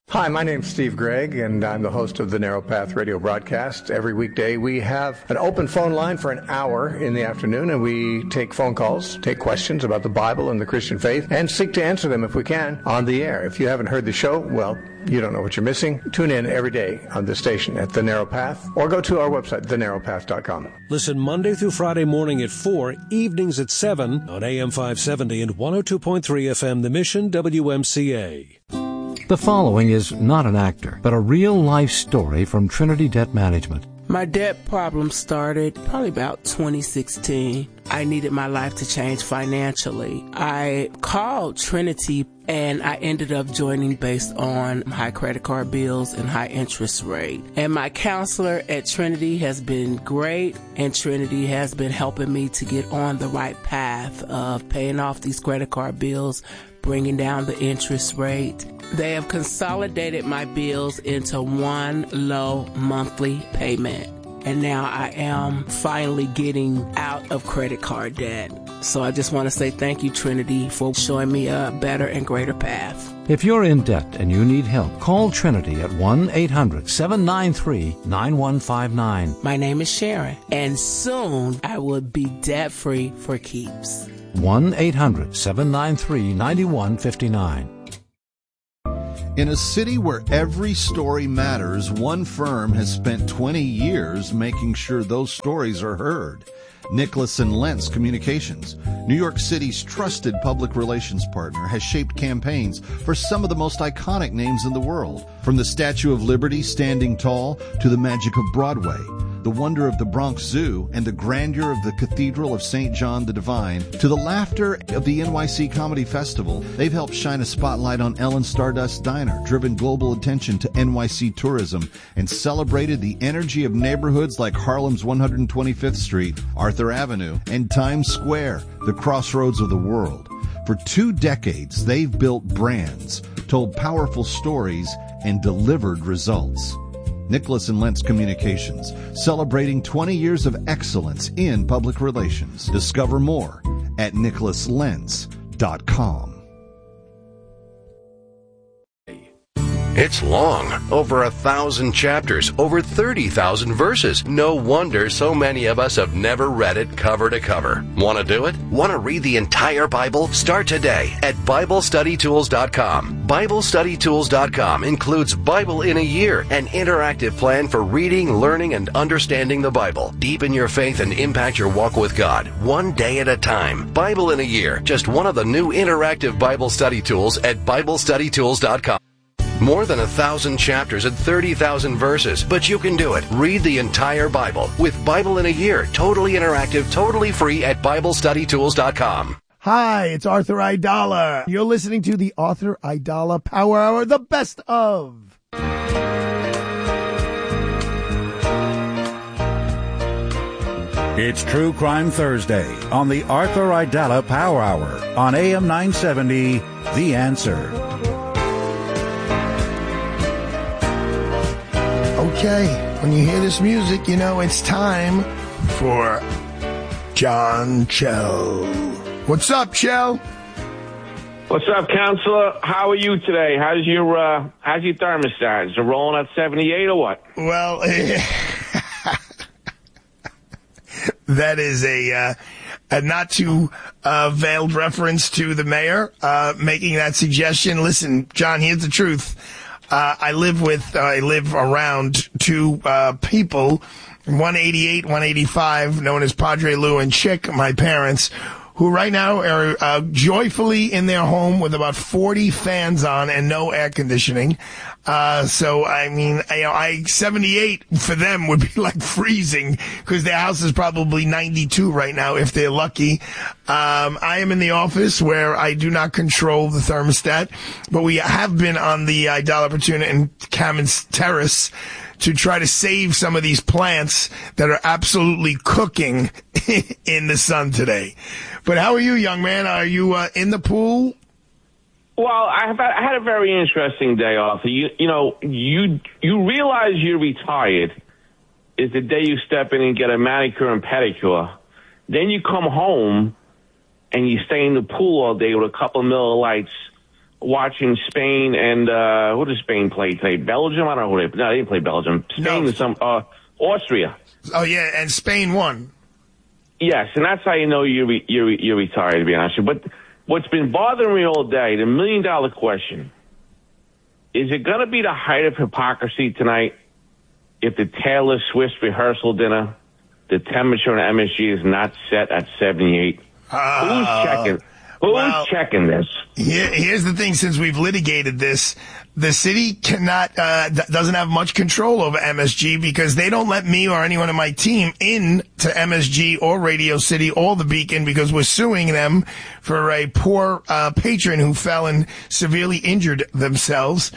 Hi, my name's Steve Gregg, and I'm the host of the Narrow Path radio broadcast. Every weekday, we have an open phone line for an hour in the afternoon, and we take phone calls, take questions about the Bible and the Christian faith, and seek to answer them, if we can, on the air. If you haven't heard the show, well, you don't know what you're missing. Tune in every day on this station at The Narrow Path, or go to our website, thenarrowpath.com. Listen Monday through Friday morning at 4, evenings at 7 on AM 570 and 102.3 FM, The Mission, WMCA. The following is not an actor, but a real-life story from Trinity Debt Management. My debt problem started probably about 2016. I needed my life to change financially. I called Trinity and I ended up joining based on high credit card bills and high interest rate. And my counselor at Trinity has been great, and Trinity has been helping me to get on the right path of paying off these credit card bills, bringing down the interest rate. They have consolidated my bills into one low monthly payment. And now I am finally getting out of credit card debt. So I just want to say thank you, Trinity, for showing me a better and greater path. If you're in debt and you need help, call Trinity at 1-800-793-9159. My name is Sharon, and soon I will be debt-free for keeps. 1-800-793-9159. In a city where every story matters, one firm has spent 20 years making sure those stories are heard. Nicholas and Lentz Communications, New York City's trusted public relations partner, has shaped campaigns for some of the most iconic names in the world. From the Statue of Liberty standing tall to the magic of Broadway, the wonder of the Bronx Zoo, and the grandeur of the Cathedral of St. John the Divine, to the laughter of the NYC Comedy Festival, they've helped shine a spotlight on Ellen Stardust Diner, driven global attention to NYC tourism, and celebrated the energy of neighborhoods like Harlem's 125th Street, Arthur Avenue, and Times Square, the crossroads of the world. For 2 decades, they've built brands, told powerful stories, and delivered results. Nicholas and Lentz Communications, celebrating 20 years of excellence in public relations. Discover more at nicholaslentz.com. It's long, over 1,000 chapters, over 30,000 verses. No wonder so many of us have never read it cover to cover. Want to do it? Want to read the entire Bible? Start today at BibleStudyTools.com. BibleStudyTools.com includes Bible in a Year, an interactive plan for reading, learning, and understanding the Bible. Deepen your faith and impact your walk with God, one day at a time. Bible in a Year, just one of the new interactive Bible study tools at BibleStudyTools.com. More than 1,000 chapters and 30,000 verses, but you can do it. Read the entire Bible with Bible in a Year, totally interactive, totally free at BibleStudyTools.com. Hi, it's Arthur Aidala. You're listening to the Arthur Aidala Power Hour, the best of. It's True Crime Thursday on the Arthur Aidala Power Hour on AM 970, The Answer. Okay, when you hear this music, you know it's time for John Chell. What's up, Chell? What's up, Counselor? How are you today? How's your thermostat? Is it rolling at 78 or what? Well, that is a not too veiled reference to the mayor making that suggestion. Listen, John, here's the truth. I live around 2 people, 188, 185, known as Padre Lou and Chick, my parents, who right now are joyfully in their home with about 40 fans on and no air conditioning. So, I mean, 78 for them would be like freezing because their house is probably 92 right now if they're lucky. I am in the office where I do not control the thermostat, but we have been on the Aidala Fortuna and Cammons Terrace to try to save some of these plants that are absolutely cooking in the sun today. But how are you, young man? Are you in the pool? Well, I had a very interesting day, Arthur. You realize you're retired is the day you step in and get a manicure and pedicure. Then you come home and you stay in the pool all day with a couple of Miller Lights watching Spain and who does Spain play today? Belgium? I don't know who they didn't play Belgium. Spain is Austria. Oh yeah, and Spain won. Yes, and that's how you know you're retired, to be honest with you. But what's been bothering me all day, the $1 million question, is it going to be the height of hypocrisy tonight if the Taylor Swift rehearsal dinner, the temperature in MSG is not set at 78? Who's checking? Who's checking this? Here's the thing: since we've litigated this, the city cannot doesn't have much control over MSG because they don't let me or anyone on my team in to MSG or Radio City or the Beacon because we're suing them for a poor patron who fell and severely injured themselves.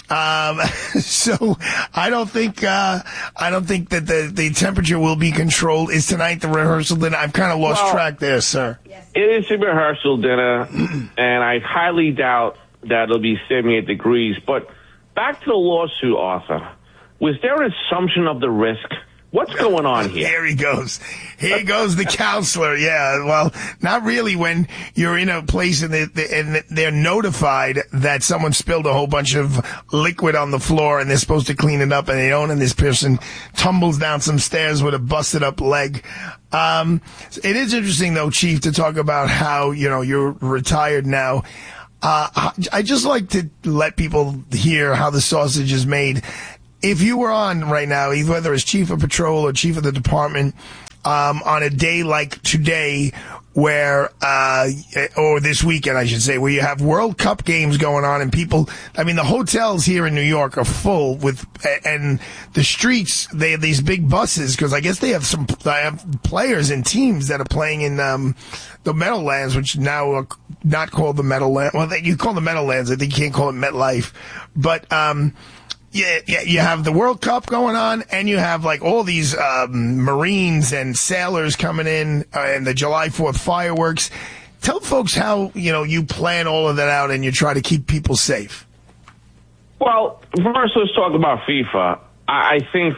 So I don't think that the temperature will be controlled. Is tonight the rehearsal dinner? I've kind of lost track there, sir. It is a rehearsal dinner, and I highly doubt that it'll be 78 degrees. But back to the lawsuit, Arthur. Was there an assumption of the risk? What's going on here? Here he goes. Here goes the counselor. Yeah, well, not really when you're in a place and they're notified that someone spilled a whole bunch of liquid on the floor and they're supposed to clean it up and they don't, and this person tumbles down some stairs with a busted up leg. It is interesting, though, Chief, to talk about how, you're retired now. I just like to let people hear how the sausage is made. If you were on right now, whether as chief of patrol or chief of the department, on a day like today where, or this weekend, I should say, where you have World Cup games going on and people, the hotels here in New York are full and the streets, they have these big buses because I guess they have players and teams that are playing in, the Meadowlands, which now are not called the Meadowlands. Well, you call them Meadowlands. I think you can't call it MetLife. But, yeah, you have the World Cup going on, and you have all these Marines and sailors coming in, and the July 4th fireworks. Tell folks how you plan all of that out, and you try to keep people safe. Well, first let's talk about FIFA. I think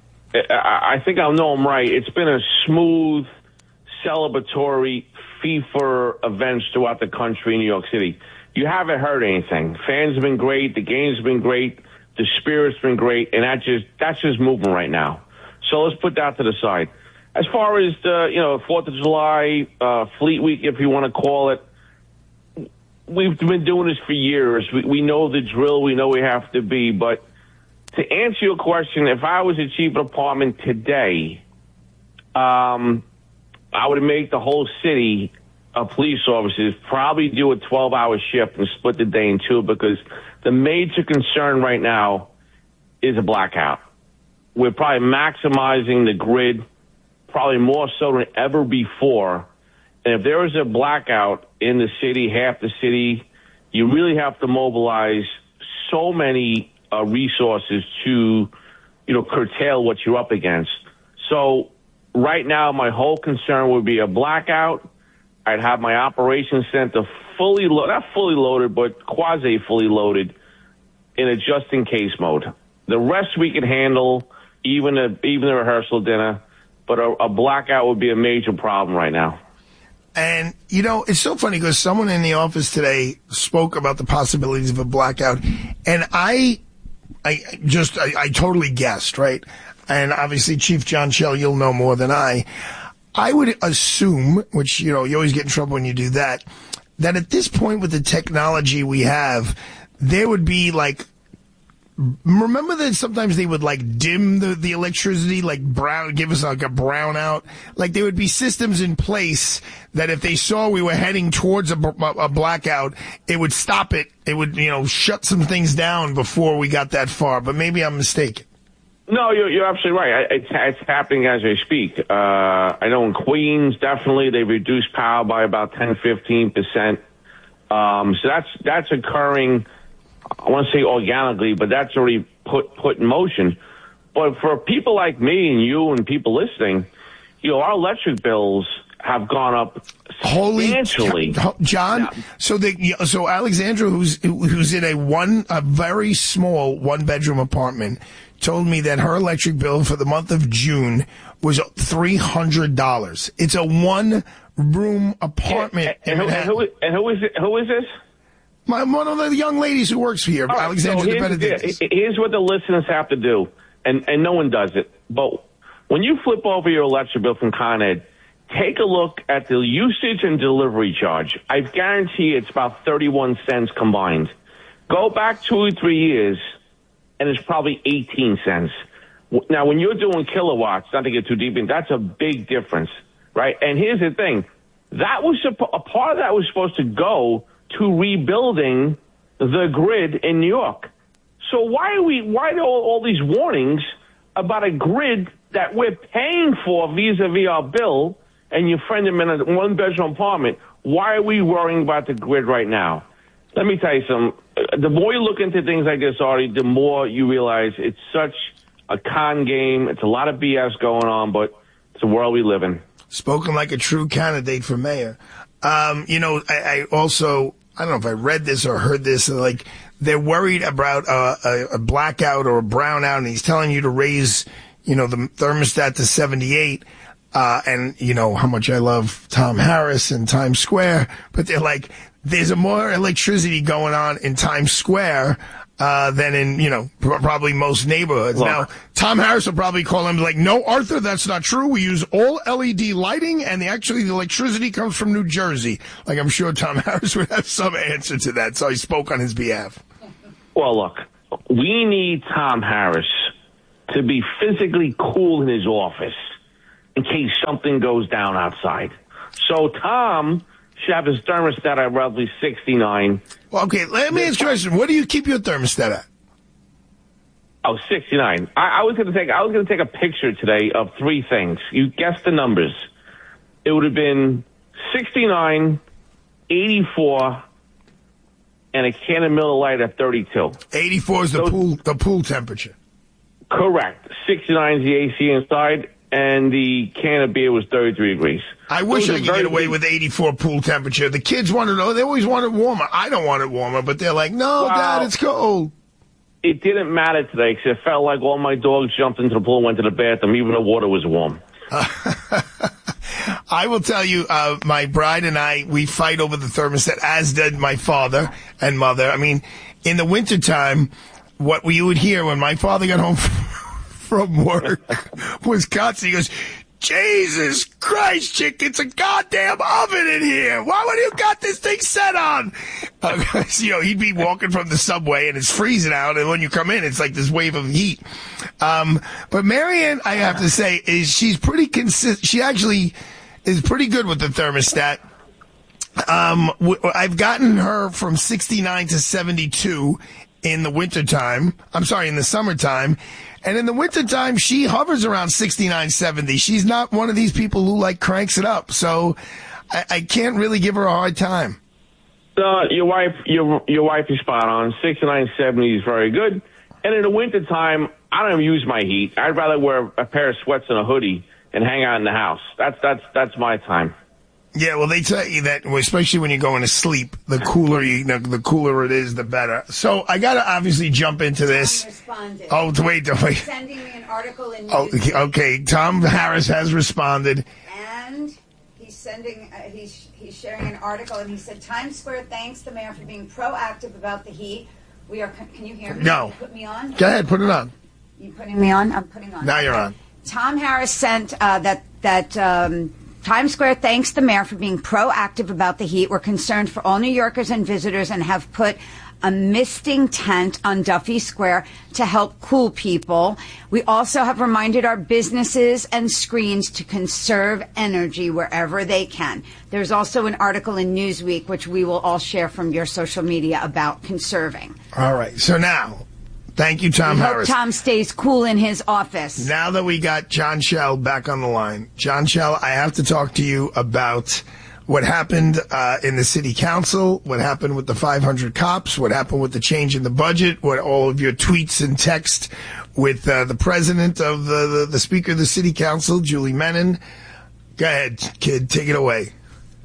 I'll know I'm right. It's been a smooth, celebratory FIFA events throughout the country in New York City. You haven't heard anything. Fans have been great. The game's been great. The spirit's been great, and that's just moving right now. So let's put that to the side. As far as the 4th of July, Fleet Week, if you want to call it, we've been doing this for years. We know the drill. We know we have to be. But to answer your question, if I was a chief of department today, I would make the whole city of police officers probably do a 12-hour shift and split the day in two because the major concern right now is a blackout. We're probably maximizing the grid, probably more so than ever before. And if there is a blackout in the city, half the city, you really have to mobilize so many resources to, curtail what you're up against. So right now, my whole concern would be a blackout. I'd have my operations center not fully loaded, but quasi-fully loaded in a just-in-case mode. The rest we can handle, even the rehearsal dinner, but a blackout would be a major problem right now. And, it's so funny because someone in the office today spoke about the possibilities of a blackout, and I totally guessed, right? And obviously, Chief John Schell, you'll know more than I would assume, which, you always get in trouble when you do that at this point with the technology we have, there would be remember that sometimes they would dim the electricity, give us a brownout? There would be systems in place that if they saw we were heading towards a blackout, it would stop it. It would, shut some things down before we got that far. But maybe I'm mistaken. No, you're absolutely right. It's happening as I speak. I know in Queens, definitely, they reduced power by about 10-15%. So that's occurring, I want to say organically, but that's already put in motion. But for people like me and you and people listening, our electric bills have gone up substantially. John, yeah. So Alexandra, who's in a very small one-bedroom apartment, told me that her electric bill for the month of June was $300. It's a one-room apartment. And who is this? One of the young ladies who works here, All right, Alexandra so de Benedictis. here's what the listeners have to do, and no one does it. But when you flip over your electric bill from Con Ed, take a look at the usage and delivery charge. I guarantee it's about 31 cents combined. Go back 2 or 3 years, and it's probably 18 cents. Now, when you're doing kilowatts, not to get too deep in, that's a big difference, right? And here's the thing. That was a part of that was supposed to go to rebuilding the grid in New York. So why are all these warnings about a grid that we're paying for vis-a-vis our bill and your friend in a one-bedroom apartment? Why are we worrying about the grid right now? Let me tell you something. The more you look into things like this, Artie, the more you realize it's such a con game. It's a lot of BS going on, but it's the world we live in. Spoken like a true candidate for mayor. I also, I don't know if I read this or heard this, like they're worried about a blackout or a brownout, and he's telling you to raise, the thermostat to 78. And how much I love Tom Harris and Times Square, but they're like, there's more electricity going on in Times Square than in, probably most neighborhoods. Look. Now, Tom Harris will probably call him like, no, Arthur, that's not true. We use all LED lighting, and the electricity comes from New Jersey. Like, I'm sure Tom Harris would have some answer to that, so I spoke on his behalf. Well, look, we need Tom Harris to be physically cool in his office in case something goes down outside. So Tom should have his thermostat at roughly 69. Well, okay, let me ask you a question. What do you keep your thermostat at? Oh, 69. I was going to take a picture today of 3 things. You guessed the numbers. It would have been 69, 84, and a can of Miller Lite at 32. 84 is the pool temperature. Correct. 69 is the AC inside, and the can of beer was 33 degrees. I wish I could get away with 84 pool temperature. The kids want to know. They always want it warmer. I don't want it warmer, but they're like, no, Dad, it's cold. It didn't matter today because it felt like all my dogs jumped into the pool and went to the bathroom. Even the water was warm. I will tell you, my bride and I, we fight over the thermostat, as did my father and mother. I mean, in the wintertime, what we would hear when my father got home from work was constantly, he goes, Jesus Christ, chick, it's a goddamn oven in here. Why would you got this thing set on? He'd be walking from the subway and it's freezing out, and when you come in, it's like this wave of heat. But Marianne, I have to say, she's pretty consistent. She actually is pretty good with the thermostat. I've gotten her from 69 to 72 in the wintertime. I'm sorry, in the summertime. And in the wintertime, she hovers around 69, 70. She's not one of these people who, cranks it up. So I can't really give her a hard time. Your wife is spot on. 69, 70 is very good. And in the wintertime, I don't even use my heat. I'd rather wear a pair of sweats and a hoodie and hang out in the house. That's my time. Yeah, well, they tell you that, especially when you're going to sleep, the cooler it is, the better. So I got to obviously jump into this. Responded. Oh, wait. He's sending me an article in Newsweek. Okay. Tom Harris has responded. And he's sending, he's sharing an article, and he said, Times Square thanks the mayor for being proactive about the heat. Can you hear me? No. Can you put me on? Go ahead, put it on. You putting me on? I'm putting on. Now you're on. Tom Harris sent Times Square thanks the mayor for being proactive about the heat. We're concerned for all New Yorkers and visitors and have put a misting tent on Duffy Square to help cool people. We also have reminded our businesses and screens to conserve energy wherever they can. There's also an article in Newsweek, which we will all share from your social media, about conserving. All right. So now, thank you, Tom Harris. Hope Tom stays cool in his office. Now that we got John Schell back on the line, John Schell, I have to talk to you about what happened in the city council, what happened with the 500 cops, what happened with the change in the budget, what all of your tweets and text with the president of the speaker of the city council, Julie Menon. Go ahead, kid, take it away.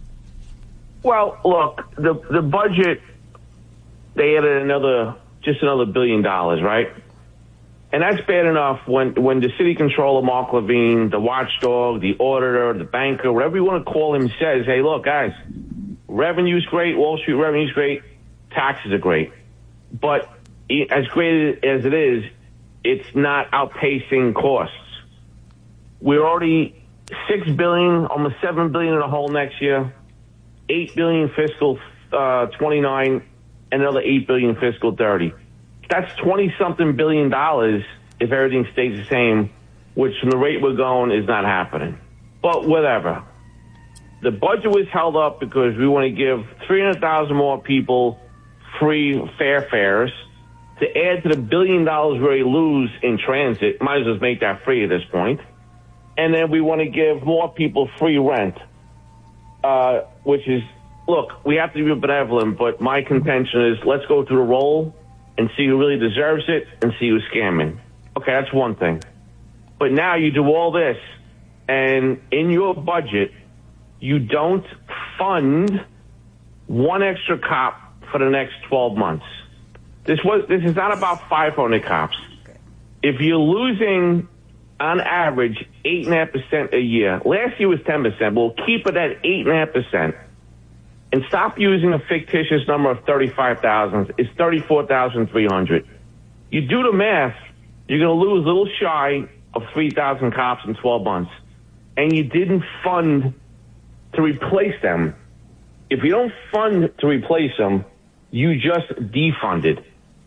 Well, look, the budget, they added another $1 billion, right? And that's bad enough when the city controller, Mark Levine, the watchdog, the auditor, the banker, whatever you want to call him, says, hey, look, guys, revenue's great, Wall Street revenue's great, taxes are great. But as great as it is, it's not outpacing costs. We're already $6 billion, almost $7 billion in the hole next year, $8 billion fiscal 29, and another $8 billion fiscal 30. That's 20-something billion dollars if everything stays the same, which from the rate we're going is not happening. But whatever. The budget was held up because we want to give 300,000 more people free fare fares. To add to the $1 billion we already lose in transit, might as well make that free at this point. And then we want to give more people free rent, which is, look, we have to be benevolent, but my contention is let's go through the roll and see who really deserves it and see who's scamming. Okay, that's one thing. But now you do all this, and in your budget, you don't fund one extra cop for the next 12 months. This is not about 500 cops. If you're losing, on average, 8.5% a year, last year was 10%, we'll keep it at 8.5%, and stop using a fictitious number of 35,000. It's 34,300. You do the math, you're going to lose a little shy of 3,000 cops in 12 months, and you didn't fund to replace them. If you don't fund to replace them, you just defunded.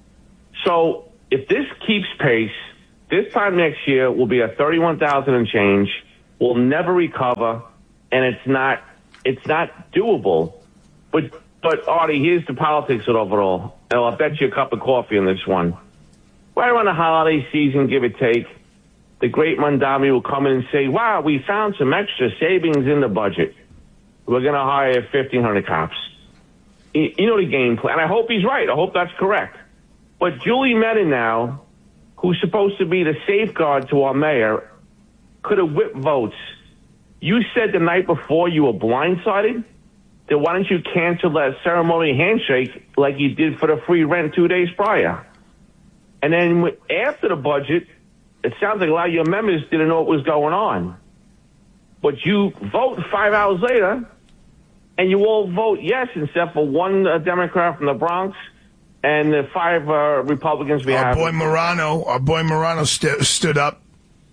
So if this keeps pace, this time next year will be at 31,000 and change. We'll never recover, and it's not doable. But Artie, here's the politics of it all. And I'll bet you a cup of coffee on this one. Right around the holiday season, give or take, the great Mandami will come in and say, wow, we found some extra savings in the budget. We're going to hire 1,500 cops. You know the game plan. And I hope he's right. I hope that's correct. But Julie Menin now, who's supposed to be the safeguard to our mayor, could have whipped votes. You said the night before you were blindsided? Then why don't you cancel that ceremonial handshake like you did for the free rent 2 days prior? And then after the budget, it sounds like a lot of your members didn't know what was going on. But you vote 5 hours later, and you all vote yes, except for one Democrat from the Bronx and the 5 Republicans we have. Our boy Morano stood up.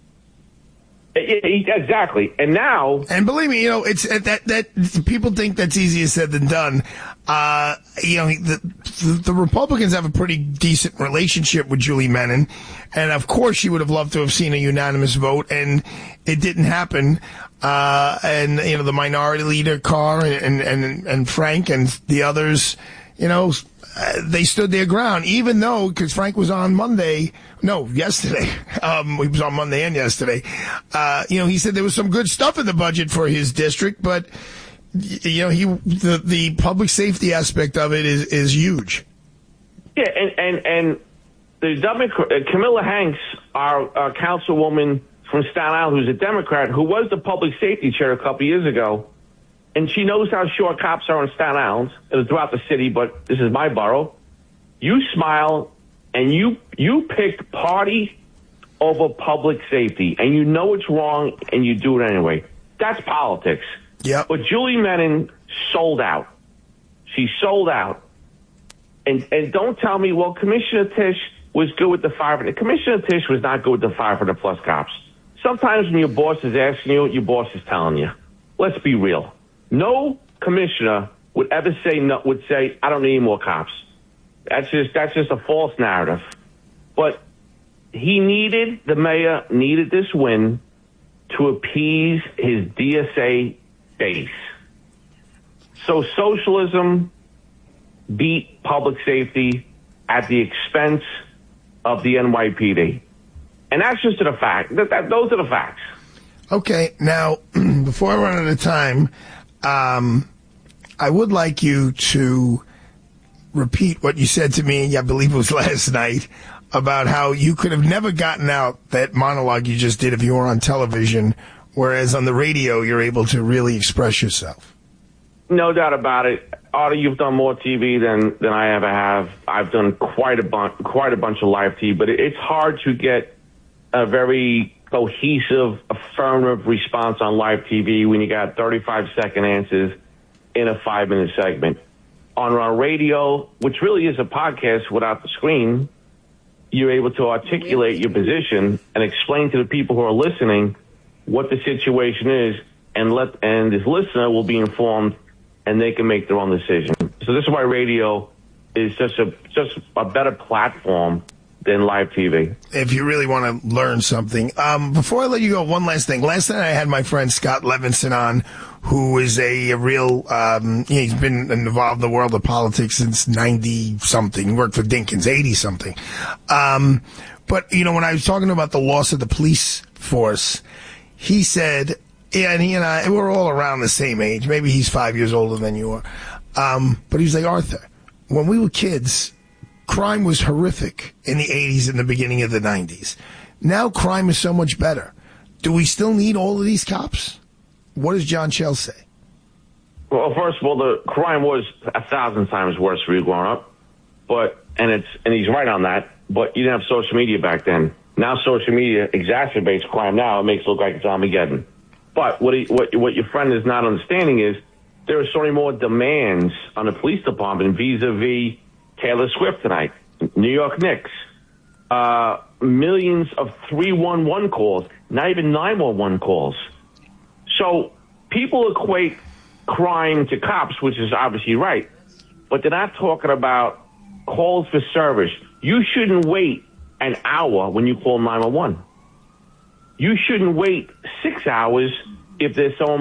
Exactly. And now, and believe me, it's that people think that's easier said than done. The Republicans have a pretty decent relationship with Julie Menin, and of course she would have loved to have seen a unanimous vote, and it didn't happen. And the minority leader Carr and Frank and the others, they stood their ground, even though, because Frank was on yesterday. He was on Monday and yesterday. He said there was some good stuff in the budget for his district, but, the public safety aspect of it is huge. Yeah, and the Camilla Hanks, our councilwoman from Staten Island, who's a Democrat, who was the public safety chair a couple years ago, and she knows how short cops are on Staten Island and throughout the city, but this is my borough. You smile, and you picked party over public safety, and you know it's wrong, and you do it anyway. That's politics. Yeah. But Julie Menin sold out. She sold out. And don't tell me, well, Commissioner Tisch was good with the 500. Commissioner Tisch was not good with the 500-plus cops. Sometimes when your boss is asking you, your boss is telling you. Let's be real. No commissioner would ever say no, would say, I don't need more cops. That's just a false narrative. But the mayor needed this win to appease his DSA base. So socialism beat public safety at the expense of the NYPD. And that's just a fact. Those are the facts. Okay, now, before I run out of time, I would like you to repeat what you said to me, I believe it was last night, about how you could have never gotten out that monologue you just did if you were on television, whereas on the radio you're able to really express yourself. No doubt about it. Artie, you've done more TV than I ever have. I've done quite a bunch of live TV, but it's hard to get a very cohesive, affirmative response on live TV when you got 35-second answers in a 5-minute segment. on our radio, which really is a podcast without the screen, you're able to articulate your position and explain to the people who are listening what the situation is, and this listener will be informed and they can make their own decision. So this is why radio is just a better platform than live TV. If you really want to learn something. Before I let you go, one last thing. Last night I had my friend Scott Levinson on, who is a real, he's been involved in the world of politics since 90-something. He worked for Dinkins, 80-something. But, when I was talking about the loss of the police force, he said, yeah, and he and I, we're all around the same age. Maybe he's 5 years older than you are. But he was like, Arthur, when we were kids, crime was horrific in the 80s and the beginning of the 90s. Now crime is so much better. Do we still need all of these cops? What does John Chell say? Well, first of all, the crime was 1,000 times worse for you growing up, and he's right on that. But you didn't have social media back then. Now social media exacerbates crime. Now it makes it look like it's Armageddon. But what your friend is not understanding is there are so many more demands on the police department vis-a-vis Taylor Swift tonight, New York Knicks, millions of 311 calls, not even 911 calls. So people equate crime to cops, which is obviously right, but they're not talking about calls for service. You shouldn't wait an hour when you call 911. You shouldn't wait 6 hours if there's someone